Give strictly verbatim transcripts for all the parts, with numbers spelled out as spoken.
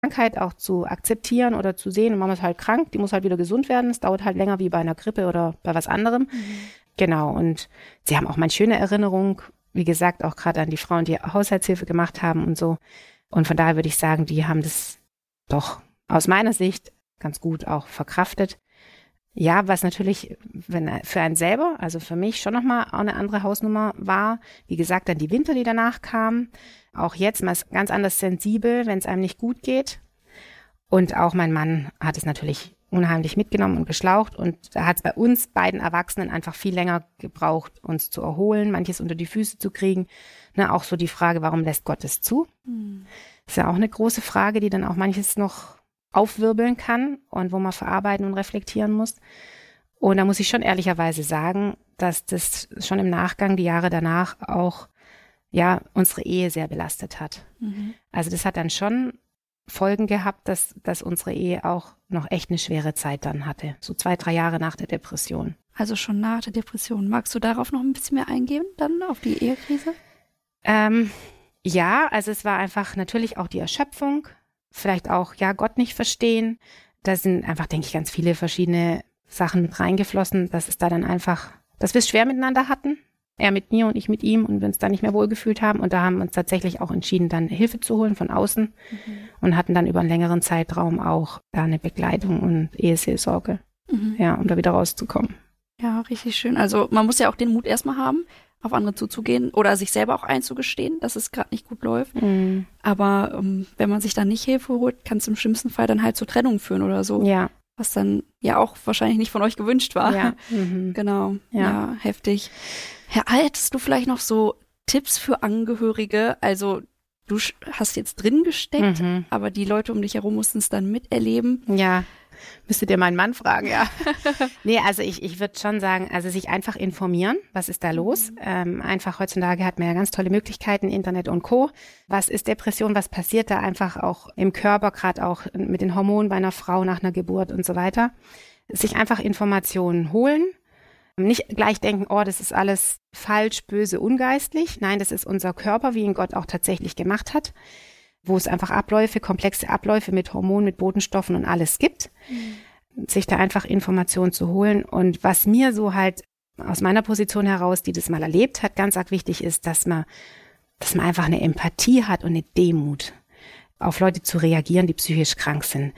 Krankheit auch zu akzeptieren oder zu sehen. Und Mama ist halt krank, die muss halt wieder gesund werden. Es dauert halt länger wie bei einer Grippe oder bei was anderem. Mhm. Genau, und sie haben auch mal eine schöne Erinnerung, wie gesagt, auch gerade an die Frauen, die Haushaltshilfe gemacht haben und so. Und von daher würde ich sagen, die haben das doch aus meiner Sicht ganz gut auch verkraftet. Ja, was natürlich wenn, für einen selber, also für mich schon nochmal auch eine andere Hausnummer war. Wie gesagt, dann die Winter, die danach kamen. Auch jetzt, man ist ganz anders sensibel, wenn es einem nicht gut geht. Und auch mein Mann hat es natürlich unheimlich mitgenommen und geschlaucht. Und da hat es bei uns beiden Erwachsenen einfach viel länger gebraucht, uns zu erholen, manches unter die Füße zu kriegen. Ne, auch so die Frage, warum lässt Gott es zu? Mhm. Ist ja auch eine große Frage, die dann auch manches noch aufwirbeln kann und wo man verarbeiten und reflektieren muss. Und da muss ich schon ehrlicherweise sagen, dass das schon im Nachgang, die Jahre danach auch, ja, unsere Ehe sehr belastet hat. Mhm. Also das hat dann schon Folgen gehabt, dass, dass unsere Ehe auch noch echt eine schwere Zeit dann hatte. So zwei, drei Jahre nach der Depression. Also schon nach der Depression. Magst du darauf noch ein bisschen mehr eingehen, dann auf die Ehekrise? Ähm, ja, also es war einfach natürlich auch die Erschöpfung. Vielleicht auch, ja, Gott nicht verstehen. Da sind einfach, denke ich, ganz viele verschiedene Sachen mit reingeflossen, dass es da dann einfach, dass wir es schwer miteinander hatten. Er mit mir und ich mit ihm und wir uns da nicht mehr wohlgefühlt haben. Und da haben wir uns tatsächlich auch entschieden, dann Hilfe zu holen von außen mhm. und hatten dann über einen längeren Zeitraum auch da eine Begleitung und Eheseelsorge, mhm. ja, um da wieder rauszukommen. Ja, richtig schön. Also man muss ja auch den Mut erstmal haben, auf andere zuzugehen oder sich selber auch einzugestehen, dass es gerade nicht gut läuft. Mhm. Aber um, wenn man sich dann nicht Hilfe holt, kann es im schlimmsten Fall dann halt zur Trennung führen oder so. Ja. Was dann ja auch wahrscheinlich nicht von euch gewünscht war. Ja. Mhm. Genau. Ja. ja, heftig. Herr, hättest du vielleicht noch so Tipps für Angehörige? Also du hast jetzt drin gesteckt, mhm. aber die Leute um dich herum mussten es dann miterleben. Ja. Müsstet ihr meinen Mann fragen, ja. Nee, also ich, ich würde schon sagen, also sich einfach informieren, was ist da los? Ähm, einfach heutzutage hat man ja ganz tolle Möglichkeiten, Internet und Co. Was ist Depression, was passiert da einfach auch im Körper, gerade auch mit den Hormonen bei einer Frau nach einer Geburt und so weiter. Sich einfach Informationen holen, nicht gleich denken, oh, das ist alles falsch, böse, ungeistlich. Nein, das ist unser Körper, wie ihn Gott auch tatsächlich gemacht hat, wo es einfach Abläufe, komplexe Abläufe mit Hormonen, mit Botenstoffen und alles gibt, mhm. sich da einfach Informationen zu holen. Und was mir so halt aus meiner Position heraus, die das mal erlebt hat, ganz arg wichtig ist, dass man, dass man einfach eine Empathie hat und eine Demut, auf Leute zu reagieren, die psychisch krank sind.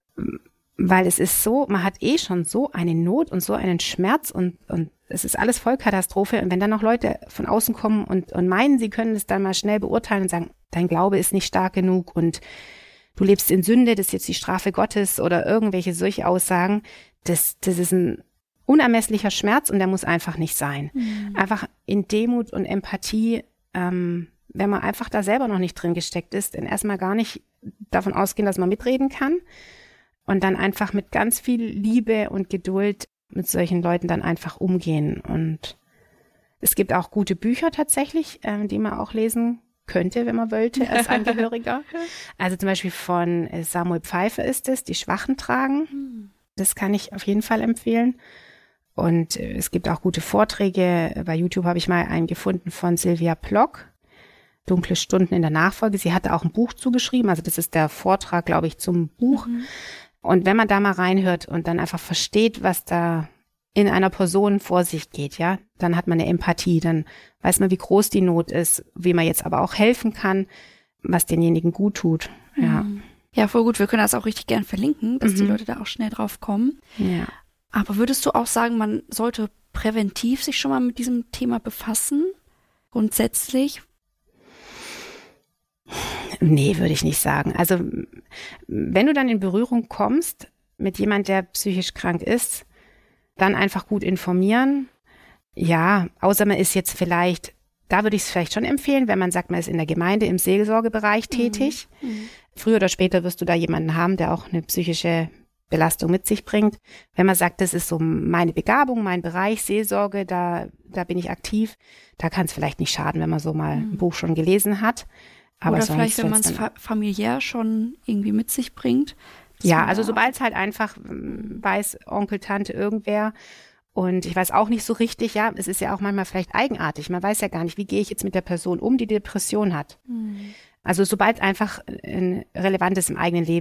Weil es ist so, man hat eh schon so eine Not und so einen Schmerz und, und es ist alles Vollkatastrophe. Und wenn dann noch Leute von außen kommen und, und meinen, sie können es dann mal schnell beurteilen und sagen, dein Glaube ist nicht stark genug und du lebst in Sünde, das ist jetzt die Strafe Gottes oder irgendwelche solche Aussagen, das, das ist ein unermesslicher Schmerz und der muss einfach nicht sein. Mhm. Einfach in Demut und Empathie, ähm, wenn man einfach da selber noch nicht drin gesteckt ist, dann erstmal gar nicht davon ausgehen, dass man mitreden kann und dann einfach mit ganz viel Liebe und Geduld mit solchen Leuten dann einfach umgehen. Und es gibt auch gute Bücher tatsächlich, äh, die man auch lesen könnte, wenn man wollte, als Angehöriger. Also zum Beispiel von Samuel Pfeiffer ist es, Die Schwachen tragen. Das kann ich auf jeden Fall empfehlen. Und es gibt auch gute Vorträge. Bei YouTube habe ich mal einen gefunden von Sylvia Plock, Dunkle Stunden in der Nachfolge. Sie hatte auch ein Buch zugeschrieben. Also das ist der Vortrag, glaube ich, zum Buch. Mhm. Und wenn man da mal reinhört und dann einfach versteht, was da in einer Person vor sich geht, ja, dann hat man eine Empathie, dann weiß man, wie groß die Not ist, wie man jetzt aber auch helfen kann, was denjenigen gut tut, ja. Ja, voll gut, wir können das auch richtig gern verlinken, dass mhm. die Leute da auch schnell drauf kommen. Ja. Aber würdest du auch sagen, man sollte präventiv sich schon mal mit diesem Thema befassen, grundsätzlich? Nee, würde ich nicht sagen. Also, wenn du dann in Berührung kommst mit jemand, der psychisch krank ist, dann einfach gut informieren. Ja, außer man ist jetzt vielleicht, da würde ich es vielleicht schon empfehlen, wenn man sagt, man ist in der Gemeinde im Seelsorgebereich tätig. Mhm. Früher oder später wirst du da jemanden haben, der auch eine psychische Belastung mit sich bringt. Wenn man sagt, das ist so meine Begabung, mein Bereich, Seelsorge, da, da bin ich aktiv, da kann es vielleicht nicht schaden, wenn man so mal mhm. ein Buch schon gelesen hat. Aber oder vielleicht, wenn man es fa- familiär schon irgendwie mit sich bringt. Ja, also sobald es halt einfach weiß, Onkel, Tante, irgendwer. Und ich weiß auch nicht so richtig, ja, es ist ja auch manchmal vielleicht eigenartig. Man weiß ja gar nicht, wie gehe ich jetzt mit der Person um, die Depression hat. Mhm. Also sobald einfach ein relevantes im eigenen Leben